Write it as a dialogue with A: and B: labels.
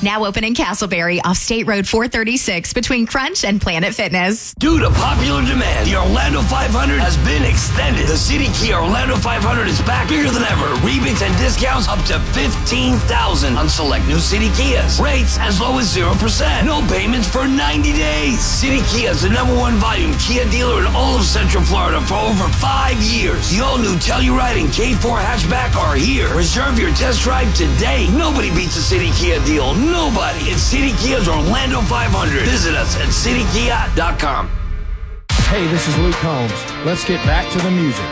A: Now open in Castleberry off State Road 436 between Crunch and Planet Fitness.
B: Due to popular demand, the Orlando 500 has been extended. The City Kia Orlando 500 is back bigger than ever. Rebates and discounts up to $15,000 on select new City Kias. Rates as low as 0%. No payments for 90 days. City Kia is the #1 volume Kia dealer in all of Central Florida for over 5 years. The all-new Telluride and K4 hatchback are here. Reserve your test drive today. Nobody beats a City Kia deal. Nobody. It's City Kia's Orlando 500. Visit us at citykia.com.
C: Hey, this is Luke Combs. Let's get back to the music.